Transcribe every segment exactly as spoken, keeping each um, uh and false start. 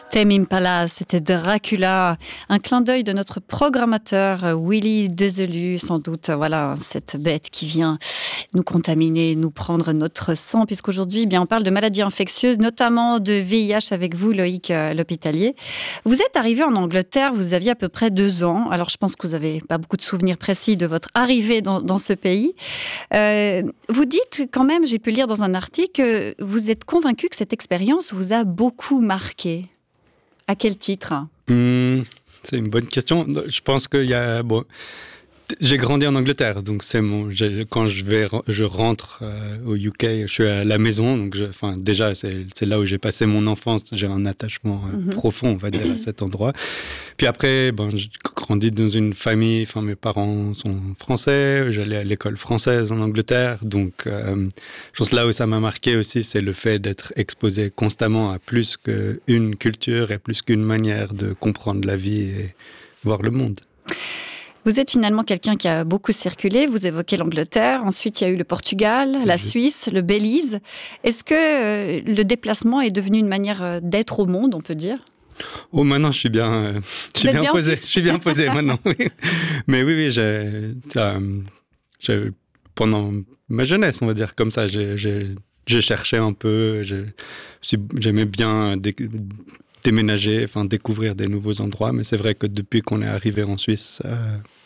Tame Impala, c'était Dracula, un clin d'œil de notre programmateur Willy Dezelu, sans doute, voilà, cette bête qui vient nous contaminer, nous prendre notre sang, puisqu'aujourd'hui, eh bien, on parle de maladies infectieuses, notamment de V I H avec vous, Loïc euh, L'Hôpitalier. Vous êtes arrivé en Angleterre, vous aviez à peu près deux ans, alors je pense que vous n'avez pas beaucoup de souvenirs précis de votre arrivée dans, dans ce pays. Euh, vous dites quand même, j'ai pu lire dans un article, que vous êtes convaincu que cette expérience vous a beaucoup marqué. À quel titre ? Mmh, c'est une bonne question. Je pense qu'il y a... Bon, j'ai grandi en Angleterre, donc c'est mon. Quand je vais, je rentre euh, au U K, je suis à la maison, donc je, enfin déjà c'est, c'est là où j'ai passé mon enfance. J'ai un attachement euh, mm-hmm. profond, on va dire, à cet endroit. Puis après, ben, j'ai grandi dans une famille. Enfin, mes parents sont français. J'allais à l'école française en Angleterre, donc euh, je pense que là où ça m'a marqué aussi, c'est le fait d'être exposé constamment à plus qu'une culture et plus qu'une manière de comprendre la vie et voir le monde. Vous êtes finalement quelqu'un qui a beaucoup circulé. Vous évoquez l'Angleterre. Ensuite, il y a eu le Portugal, c'est la juste. Suisse, le Belize. Est-ce que euh, le déplacement est devenu une manière d'être au monde, on peut dire ? Oh, maintenant, je suis bien, euh, je suis bien, bien posé. Je suis bien posé maintenant. Oui. Mais oui, oui, j'ai, euh, j'ai, pendant ma jeunesse, on va dire comme ça, j'ai, j'ai, j'ai cherché un peu. J'ai, j'aimais bien dé, déménager, enfin découvrir des nouveaux endroits. Mais c'est vrai que depuis qu'on est arrivé en Suisse, euh,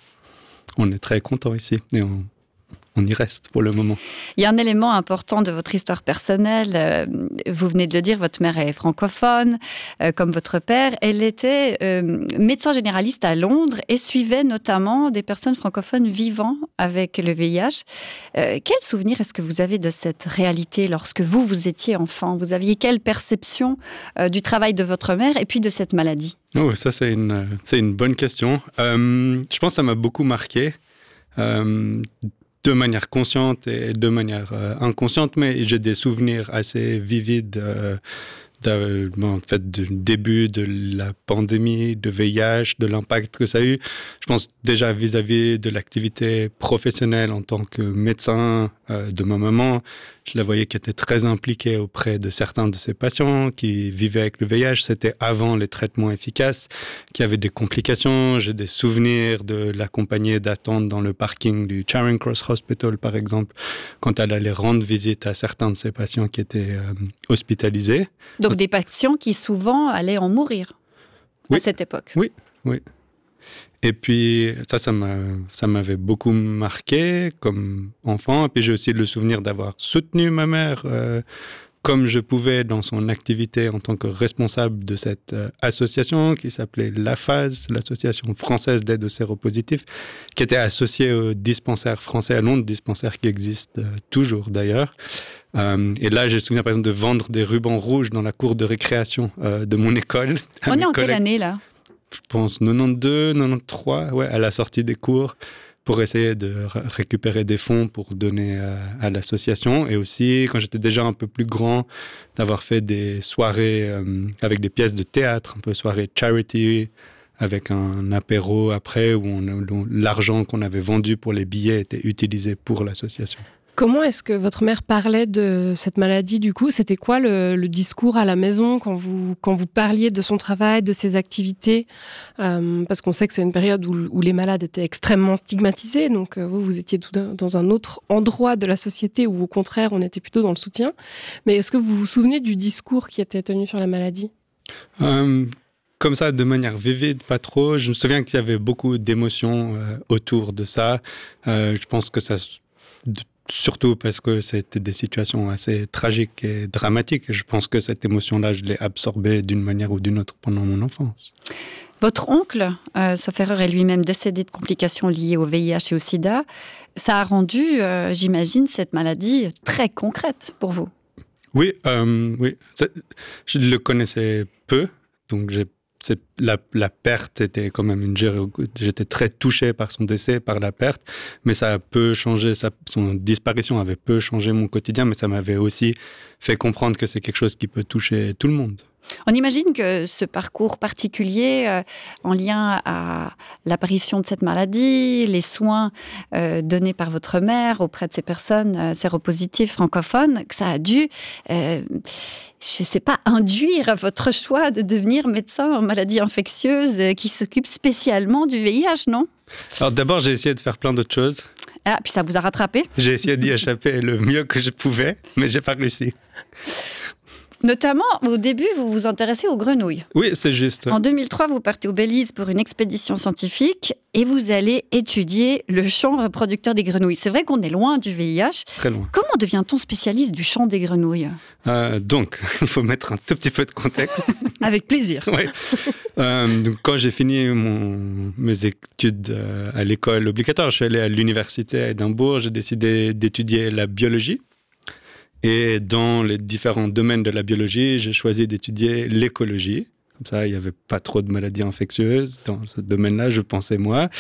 on est très content ici et on, on y reste pour le moment. Il y a un élément important de votre histoire personnelle. Vous venez de le dire, votre mère est francophone, euh, comme votre père. Elle était euh, médecin généraliste à Londres et suivait notamment des personnes francophones vivant avec le V I H. Euh, quel souvenir est-ce que vous avez de cette réalité lorsque vous, vous étiez enfant ? Vous aviez quelle perception euh, du travail de votre mère et puis de cette maladie ? Oh, ça, c'est une, c'est une bonne question. Euh, je pense que ça m'a beaucoup marqué. Euh, de manière consciente et de manière euh, inconsciente, mais j'ai des souvenirs assez vivides euh, de, bon, en fait, du début de la pandémie, de V I H, de l'impact que ça a eu. Je pense déjà vis-à-vis de l'activité professionnelle en tant que médecin euh, de ma maman. Je la voyais qui était très impliquée auprès de certains de ses patients qui vivaient avec le V I H. C'était avant les traitements efficaces, qui avaient des complications. J'ai des souvenirs de l'accompagner, d'attendre dans le parking du Charing Cross Hospital, par exemple, quand elle allait rendre visite à certains de ses patients qui étaient euh, hospitalisés. Donc des patients qui souvent allaient en mourir oui. à cette époque. Oui, oui. Et puis, ça, ça, m'a, ça m'avait beaucoup marqué comme enfant. Et puis, j'ai aussi le souvenir d'avoir soutenu ma mère euh, comme je pouvais dans son activité en tant que responsable de cette euh, association qui s'appelait l'A F A S, l'Association française d'aide aux séropositifs, qui était associée au dispensaire français à Londres, dispensaire qui existe euh, toujours d'ailleurs. Euh, et là, j'ai le souvenir, par exemple, de vendre des rubans rouges dans la cour de récréation euh, de mon école. On est en quelle année, là ? Je pense quatre-vingt-douze, quatre-vingt-treize, ouais, à la sortie des cours, pour essayer de r- récupérer des fonds pour donner à, à l'association. Et aussi, quand j'étais déjà un peu plus grand, d'avoir fait des soirées euh, avec des pièces de théâtre, un peu soirée charity, avec un apéro après, où, on, où l'argent qu'on avait vendu pour les billets était utilisé pour l'association. Comment est-ce que votre mère parlait de cette maladie, du coup ? C'était quoi le, le discours à la maison quand vous, quand vous parliez de son travail, de ses activités ? euh, Parce qu'on sait que c'est une période où, où les malades étaient extrêmement stigmatisés. Donc euh, vous, vous étiez tout dans un autre endroit de la société où, au contraire, on était plutôt dans le soutien. Mais est-ce que vous vous souvenez du discours qui était tenu sur la maladie ? euh, Comme ça, de manière vivide, pas trop. Je me souviens qu'il y avait beaucoup d'émotions euh, autour de ça. Euh, je pense que ça... De, Surtout parce que c'était des situations assez tragiques et dramatiques. Et je pense que cette émotion-là, je l'ai absorbée d'une manière ou d'une autre pendant mon enfance. Votre oncle, euh, sauf erreur, est lui-même décédé de complications liées au V I H et au sida. Ça a rendu, euh, j'imagine, cette maladie très concrète pour vous. Oui, euh, oui. C'est, je le connaissais peu, donc j'ai C'est, la, la perte était quand même une... J'étais très touché par son décès, par la perte, mais ça a peu changé, ça, son disparition avait peu changé mon quotidien, mais ça m'avait aussi fait comprendre que c'est quelque chose qui peut toucher tout le monde. On imagine que ce parcours particulier, euh, en lien à l'apparition de cette maladie, les soins euh, donnés par votre mère auprès de ces personnes euh, séropositives francophones, que ça a dû, euh, je ne sais pas, induire votre choix de devenir médecin en maladies infectieuses euh, qui s'occupe spécialement du V I H, non ? Alors d'abord, j'ai essayé de faire plein d'autres choses. Ah, puis ça vous a rattrapé ? J'ai essayé d'y échapper le mieux que je pouvais, mais j'ai pas réussi. Notamment, au début, vous vous intéressez aux grenouilles. Oui, c'est juste. En deux mille trois, vous partez au Belize pour une expédition scientifique et vous allez étudier le champ reproducteur des grenouilles. C'est vrai qu'on est loin du V I H. Très loin. Comment devient-on spécialiste du champ des grenouilles ? euh, Donc, il faut mettre un tout petit peu de contexte. Avec plaisir. Ouais. Euh, donc, quand j'ai fini mon, mes études euh, à l'école obligatoire, je suis allé à l'université à Édimbourg, j'ai décidé d'étudier la biologie. Et dans les différents domaines de la biologie, j'ai choisi d'étudier l'écologie. Comme ça, il n'y avait pas trop de maladies infectieuses dans ce domaine-là, je pensais moi.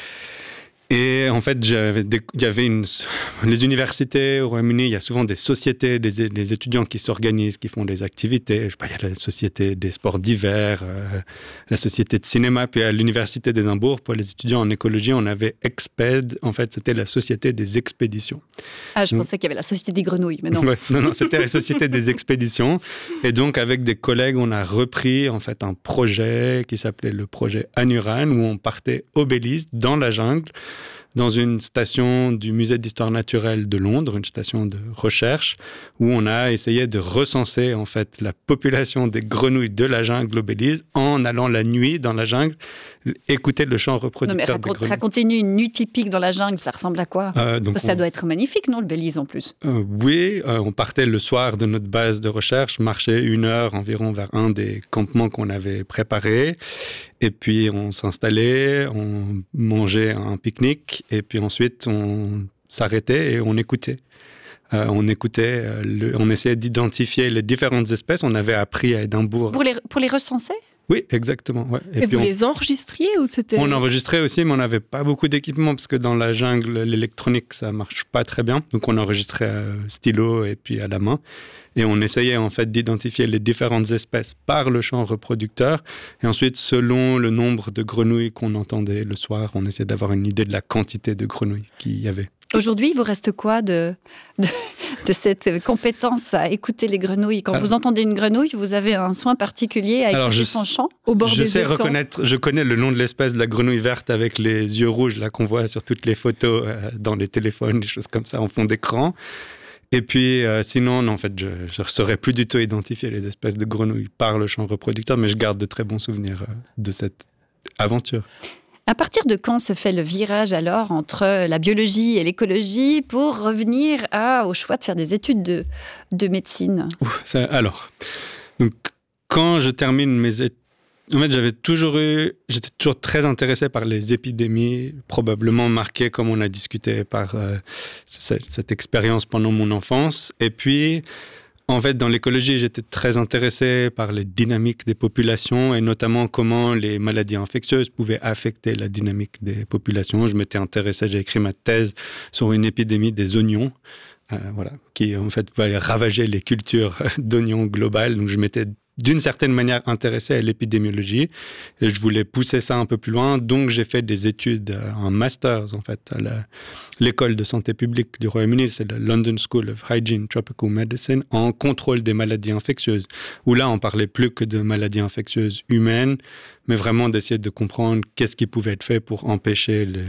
Et en fait, j'avais des, il y avait une, les universités au Royaume-Uni, il y a souvent des sociétés, des, des étudiants qui s'organisent, qui font des activités. Je sais pas, il y a la société des sports d'hiver, euh, la société de cinéma. Puis à l'université d'Édimbourg, pour les étudiants en écologie, on avait Exped. En fait, c'était la société des expéditions. Ah, je donc, pensais qu'il y avait la société des grenouilles, mais non. Ouais, non, non, c'était la société des expéditions. Et donc, avec des collègues, on a repris en fait un projet qui s'appelait le projet Anuran, où on partait au Belize, dans la jungle, dans une station du Musée d'histoire naturelle de Londres, une station de recherche, où on a essayé de recenser en fait la population des grenouilles de la jungle au Belize en allant la nuit dans la jungle écouter le chant reproducteur. Non mais raconte, des racontez-nous une nuit typique dans la jungle, ça ressemble à quoi ? euh, donc Ça on... doit être magnifique, non, le Belize en plus ? euh, Oui, euh, on partait le soir de notre base de recherche, marchait une heure environ vers un des campements qu'on avait préparés. Et puis, on s'installait, on mangeait un pique-nique, et puis ensuite, on s'arrêtait et on écoutait. Euh, on écoutait, euh, le, on essayait d'identifier les différentes espèces. On avait appris à Édimbourg. Pour les, pour les recenser ? Oui, exactement. Ouais. Et, et puis vous on, les enregistriez ou c'était... On enregistrait aussi, mais on n'avait pas beaucoup d'équipement parce que dans la jungle, l'électronique, ça marche pas très bien. Donc, on enregistrait à stylo et puis à la main. Et on essayait en fait d'identifier les différentes espèces par le chant reproducteur. Et ensuite, selon le nombre de grenouilles qu'on entendait le soir, on essayait d'avoir une idée de la quantité de grenouilles qu'il y avait. Aujourd'hui, il vous reste quoi de, de, de cette compétence à écouter les grenouilles ? Quand Alors, vous entendez une grenouille, vous avez un soin particulier à écouter je, son chant au bord je des sais étangs. reconnaître, je connais le nom de l'espèce de la grenouille verte avec les yeux rouges là qu'on voit sur toutes les photos euh, dans les téléphones, des choses comme ça en fond d'écran. Et puis, euh, sinon, non, en fait, je ne saurais plus du tout identifier les espèces de grenouilles par le chant reproducteur, mais je garde de très bons souvenirs euh, de cette aventure. À partir de quand se fait le virage alors entre la biologie et l'écologie pour revenir à, au choix de faire des études de, de médecine ? Ouh, ça, Alors, donc, quand je termine mes études, en fait, j'avais toujours eu, j'étais toujours très intéressé par les épidémies, probablement marquées, comme on a discuté, par euh, cette, cette expérience pendant mon enfance. Et puis, en fait, dans l'écologie, j'étais très intéressé par les dynamiques des populations et notamment comment les maladies infectieuses pouvaient affecter la dynamique des populations. Je m'étais intéressé, j'ai écrit ma thèse sur une épidémie des oignons, euh, voilà, qui en fait va ravager les cultures d'oignons globales. Donc, je m'étais d'une certaine manière intéressé à l'épidémiologie et je voulais pousser ça un peu plus loin. Donc, j'ai fait des études, un master en fait, à la, l'école de santé publique du Royaume-Uni, c'est la London School of Hygiene Tropical Medicine, en contrôle des maladies infectieuses, où là, on parlait plus que de maladies infectieuses humaines, mais vraiment d'essayer de comprendre qu'est-ce qui pouvait être fait pour empêcher les...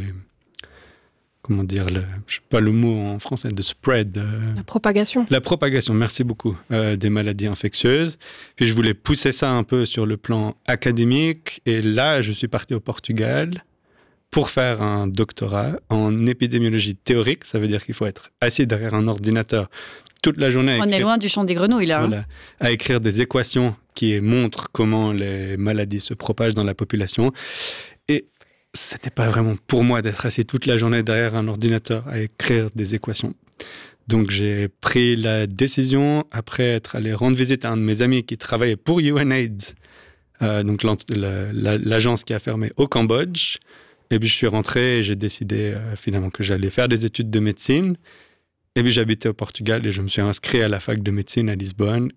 Comment dire, le, je sais pas le mot en français, de spread. Euh, la propagation. La propagation, merci beaucoup, euh, des maladies infectieuses. Puis je voulais pousser ça un peu sur le plan académique. Et là, je suis parti au Portugal pour faire un doctorat en épidémiologie théorique. Ça veut dire qu'il faut être assis derrière un ordinateur toute la journée. On écrire, est loin du champ des grenouilles, là. Voilà, hein. À écrire des équations qui montrent comment les maladies se propagent dans la population. Et c'était pas vraiment pour moi d'être assis toute la journée derrière un ordinateur à écrire des équations. Donc, j'ai pris la décision, après être allé rendre visite à un de mes amis qui travaillait pour UNAIDS, euh, donc la, la, l'agence qui a fermé au Cambodge. Et puis, je suis rentré et j'ai décidé euh, finalement que j'allais faire des études de médecine. Et puis, j'habitais au Portugal et je me suis inscrit à la fac de médecine à Lisbonne.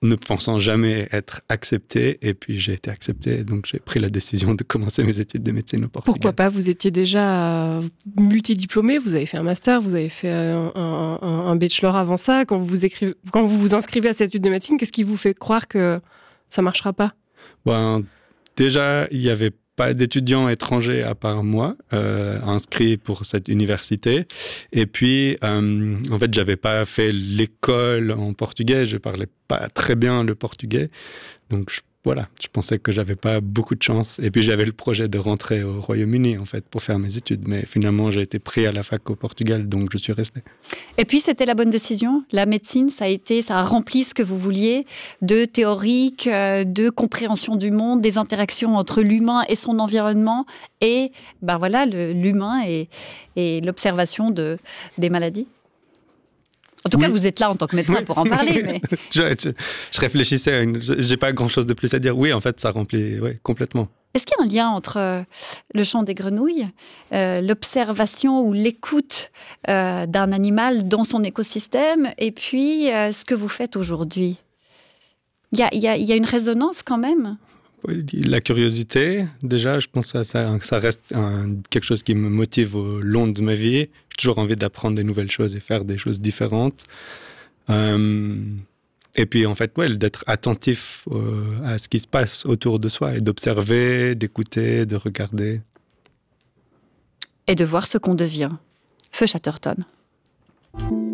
ne pensant jamais être accepté. Et puis, j'ai été accepté. Donc, j'ai pris la décision de commencer mes études de médecine au Portugal. Pourquoi pas? Vous étiez déjà multidiplômé, vous avez fait un master, vous avez fait un, un, un bachelor avant ça. Quand vous vous, écrivez, quand vous vous inscrivez à cette étude de médecine, qu'est-ce qui vous fait croire que ça ne marchera pas? Ben, déjà, il n'y avait pas d'étudiants étrangers à part moi euh, inscrits pour cette université. Et puis, euh, en fait, j'avais pas fait l'école en portugais. Je parlais pas très bien le portugais. Donc, je, voilà, je pensais que j'avais pas beaucoup de chance. Et puis, j'avais le projet de rentrer au Royaume-Uni, en fait, pour faire mes études. Mais finalement, j'ai été pris à la fac au Portugal, donc je suis resté. Et puis, c'était la bonne décision. La médecine, ça a été, ça a rempli ce que vous vouliez, de théorique, de compréhension du monde, des interactions entre l'humain et son environnement, et ben voilà, le, l'humain et, et l'observation de, des maladies. En tout oui. cas, vous êtes là en tant que médecin oui. pour en parler. Mais... je, je, je réfléchissais, à une, j'ai pas grand-chose de plus à dire. Oui, en fait, ça remplit ouais, complètement. Est-ce qu'il y a un lien entre euh, le chant des grenouilles, euh, l'observation ou l'écoute euh, d'un animal dans son écosystème, et puis euh, ce que vous faites aujourd'hui? Il y a, y a, y a une résonance quand même? La curiosité, déjà, je pense que ça, ça reste un, quelque chose qui me motive au long de ma vie. J'ai toujours envie d'apprendre des nouvelles choses et faire des choses différentes. Euh, et puis, en fait, ouais, d'être attentif euh, à ce qui se passe autour de soi et d'observer, d'écouter, de regarder. Et de voir ce qu'on devient. Feu Chatterton.